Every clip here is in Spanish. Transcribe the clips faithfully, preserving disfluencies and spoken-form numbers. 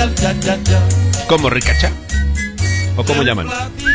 ¿Cómo, ricacha? ¿O cómo llaman?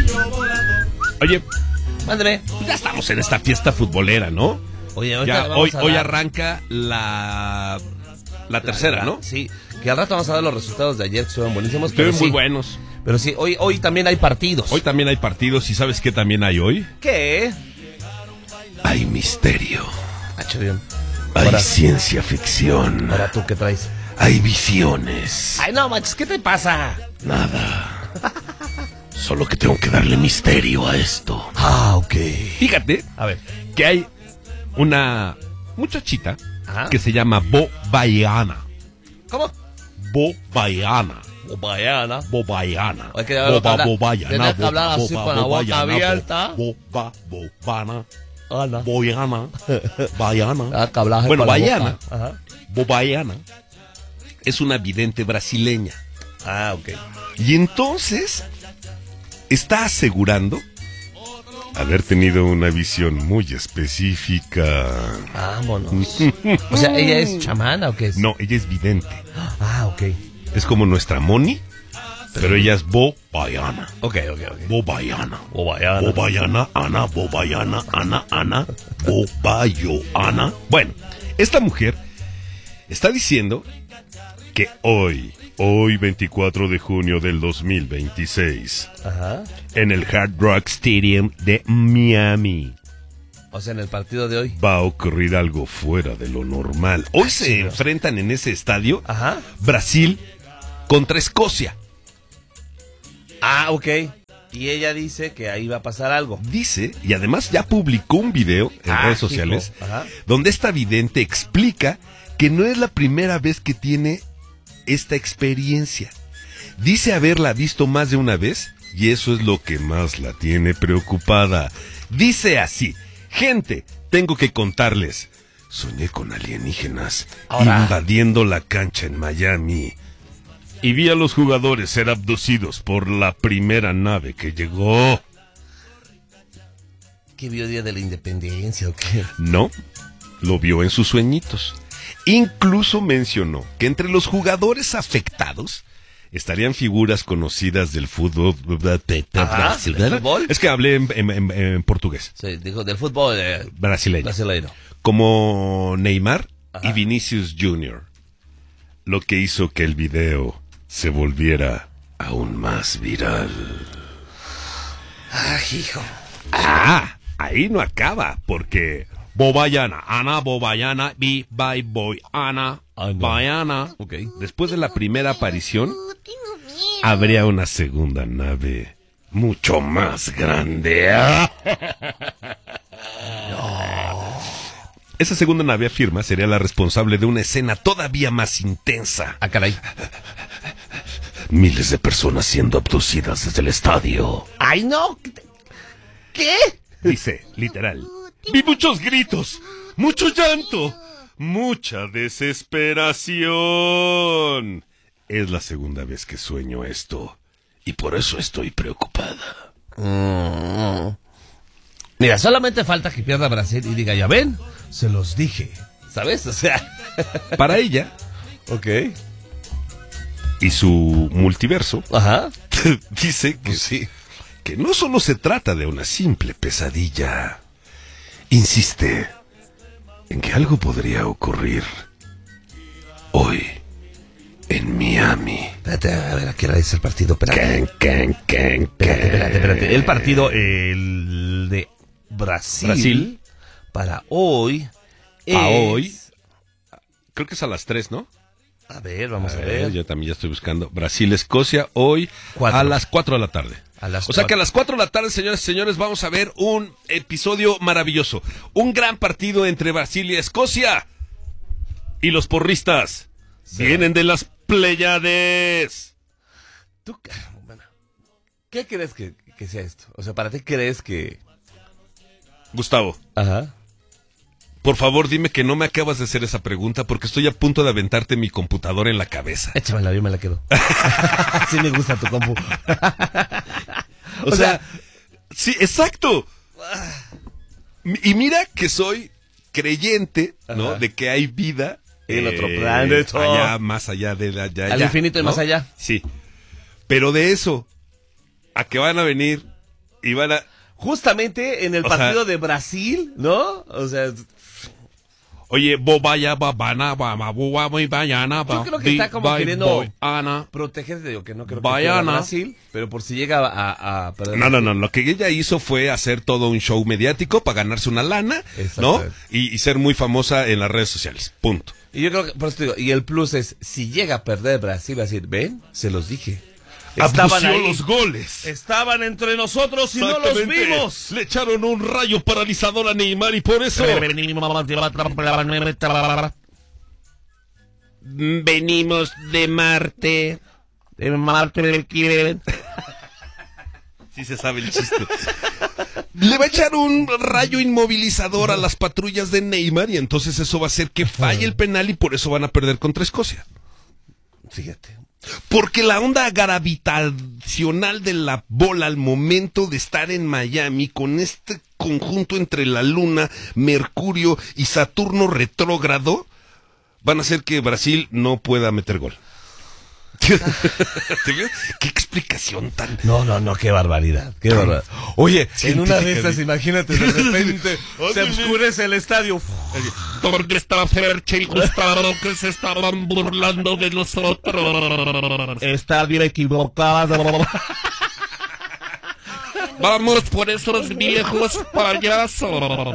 Oye, Mándeme. ya estamos en esta fiesta futbolera, ¿no? Oye, Ya, vamos hoy, a hoy dar- arranca la, la tercera, ¿no? Sí, que al rato vamos a ver los resultados de ayer, que estuvieron buenísimos. Pero Estuvieron muy sí, buenos. Pero sí, hoy, hoy también hay partidos. Hoy también hay partidos y ¿sabes qué también hay hoy? ¿Qué? Hay misterio. Ah, bien. Hay Ahora- ciencia ficción. Ahora tú, ¿qué traes? Hay visiones. Ay, no, manches, ¿qué te pasa? Nada. Solo que tengo que darle misterio a esto. Ah, ok. Fíjate A ver. que hay una muchachita Ajá. que se llama Bo Baiana. ¿Cómo? Bo Baiana. Bobaiana. Bobaiana. Hay que hablar- Boba, hablar- Bobaiana, tener que hablar Boba, así Boba, con la boca Bobaiana, abierta. Boba, Bobana, Ana. Boyana, Baiana. Ah, que hablas Bueno, con la Baiana, boca. Ajá. Bobaiana, es una vidente brasileña. Ah, ok. Y entonces está asegurando haber tenido una visión muy específica. Vámonos. O sea, ¿ella es chamana o qué es? No, ella es vidente. Ah, ok. Es como nuestra Moni, pero ella es Bobaiana. Ok, ok, ok. Bobaiana. Bobaiana. Bobayana, Ana, Bobayana, Ana, Ana, Bobayo, Ana. Bueno, esta mujer está diciendo que hoy, hoy veinticuatro de junio del dos mil veintiséis, Ajá. en el Hard Rock Stadium de Miami, O sea, en el partido de hoy. va a ocurrir algo fuera de lo normal. Hoy Ah, se sí, ¿no? enfrentan en ese estadio Ajá. Brasil contra Escocia. Ah, ok. Y ella dice que ahí va a pasar algo. Dice, y además ya publicó un video en Ah, redes sociales, hijo. Ajá. donde esta vidente explica que no es la primera vez que tiene esta experiencia. Dice haberla visto más de una vez y eso es lo que más la tiene preocupada. Dice así: gente, tengo que contarles. Soñé con alienígenas Ahora. invadiendo la cancha en Miami. Y vi a los jugadores ser abducidos por la primera nave que llegó. ¿Qué vio Día de la Independencia o qué? No, lo vio en sus sueñitos. Incluso mencionó que entre los jugadores afectados estarían figuras conocidas del fútbol Ajá, brasileño. ¿del fútbol? Es que hablé en, en- en- en portugués. Sí, dijo del fútbol eh, Brasileño. brasileño. Como Neymar Ajá. y Vinicius junior Lo que hizo que el video se volviera aún más viral. Ah, hijo. Ah, ahí no acaba, porque Bobayana, Ana Bobayana, Bi Bye Boy Ana, Ana. Bayana. Ok. Después de la primera aparición, habría una segunda nave mucho más grande. Esa segunda nave, afirma, sería la responsable de una escena todavía más intensa. Ah, caray. Miles de personas siendo abducidas desde el estadio. ¡Ay, no! ¿Qué? Dice, literal. Vi muchos gritos, mucho llanto, mucha desesperación. Es la segunda vez que sueño esto y por eso estoy preocupada. Mm. Mira, solamente falta que pierda Brasil y diga, ya ven, se los dije. ¿Sabes? O sea. Para ella Ok. y su multiverso, Ajá. dice que, Pues sí. que no solo se trata de una simple pesadilla. Insiste en que algo podría ocurrir hoy en Miami. Espérate, a ver, ¿a qué hora es el partido? Espérate. Can, can, can, Espérate, espérate, can. espérate. El partido, el de Brasil, Brasil. para hoy. Es... A hoy. Creo que es a las tres, ¿no? A ver, vamos a, A ver. ver, yo también ya estoy buscando. Brasil-Escocia, hoy Cuatro. a las cuatro de la tarde. A las O sea cuatro. que a las cuatro de la tarde, señores y señores, vamos a ver un episodio maravilloso. Un gran partido entre Brasil y Escocia. Y los porristas Sí. vienen de las Pléyades. ¿Tú qué, bueno, ¿qué crees que, que sea esto? O sea, ¿para ti crees que...? Gustavo, Ajá. por favor dime que no me acabas de hacer esa pregunta porque estoy a punto de aventarte mi computadora en la cabeza. Échamela, yo me la quedo. Sí me gusta tu compu. O, O sea, sea- sí, exacto. Y mira que soy creyente, ¿no? Ajá. De que hay vida En eh, otro planeta. allá, más allá de la... Ya, Al ya, infinito y ¿no? más allá. Sí. Pero de eso, a que van a venir y van a... Justamente en el O partido sea- de Brasil, ¿no? O sea, Oye, bobaya, babana, baba, boba, muy bayana, yo creo que está como bye, queriendo boy, Ana. protegerse, digo que no creo que Bayana. pierda Brasil, pero por si llega a, a perder. No, no, no, lo que ella hizo fue hacer todo un show mediático para ganarse una lana, ¿no? Exacto. Y, y ser muy famosa en las redes sociales, punto. Y yo creo que, por eso te digo, y el plus es, si llega a perder Brasil, va a decir, ven, se los dije. Estaban Abusió ahí, los goles. estaban entre nosotros y no los Exactamente. vimos. Le echaron un rayo paralizador a Neymar y por eso... Venimos de Marte. De Marte del Quieren. Sí se sabe el chiste. Le va a echar un rayo inmovilizador a las patrullas de Neymar y entonces eso va a hacer que falle el penal y por eso van a perder contra Escocia. Fíjate. Porque la onda gravitacional de la bola al momento de estar en Miami con este conjunto entre la Luna, Mercurio y Saturno retrógrado van a hacer que Brasil no pueda meter gol. ¿Te ves? ¿Qué explicación tan... No, no, no, qué barbaridad, qué barbaridad. Oye, En una de científica, estas, imagínate, de repente se oscurece el estadio. porque estaba Ferche y Gustavo que se estaban burlando de nosotros. Estadio equivocado. Vamos por esos viejos payasos.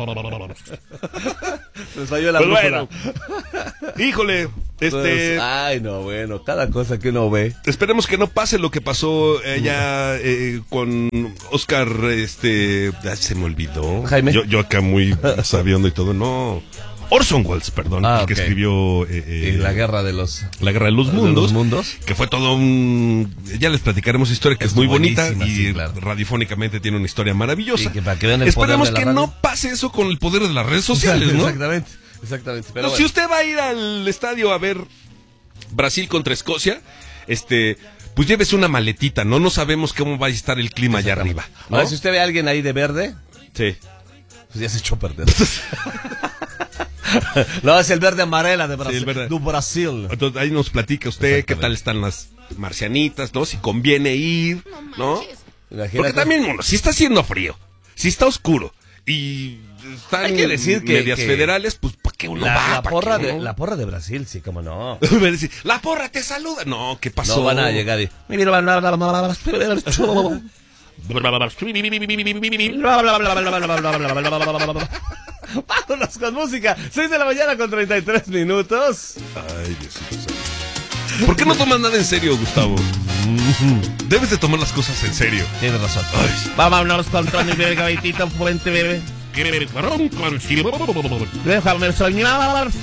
Se falló la Pues brújula. bueno, híjole, este, Pues, ay, no, bueno, cada cosa que uno ve. esperemos que no pase lo que pasó allá eh, con Oscar, este, ay, se me olvidó. Jaime. Yo, yo acá muy sabiondo y todo, no. Orson Welles, perdón, Ah, el que ok. escribió eh, eh, Y la guerra de los, La Guerra de los de Mundos, los mundos. que fue todo un... Ya les platicaremos historia que es, Es muy bonita buenísima, y sí, claro. radiofónicamente tiene una historia maravillosa. Y que para que vean el Esperemos poder de la que radio. no pase eso con el poder de las redes sociales, ¿no? Exactamente, exactamente. Pero No, bueno. Si usted va a ir al estadio a ver Brasil contra Escocia, este, pues llévese una maletita, ¿no? No sabemos cómo va a estar el clima allá arriba, ¿no? Ahora, si usted ve a alguien ahí de verde, Sí. pues ya se echó a perder. No, es el verde amarela de Brasil. Sí, el verde. Do Brasil. Entonces ahí nos platica usted qué tal están las marcianitas, ¿no? Si conviene ir, ¿no? Imagínate. Porque también, bueno, si está haciendo frío, si está oscuro y están Hay que decir que- medias que federales, pues ¿para qué uno La, va? la ¿Pa' porra qué de, uno? la porra de Brasil, sí, cómo no. Va a decir, la porra te saluda. No, ¿qué pasó? No van a llegar y... Vámonos con música. seis de la mañana con treinta y tres minutos. Ay, Diosito santo. ¿Por qué no tomas nada en serio, Gustavo? Debes de tomar las cosas en serio. Tienes razón. Ay. Vámonos con Tony Bebé, Gavitita, Fuente Bebé. Déjame soñar.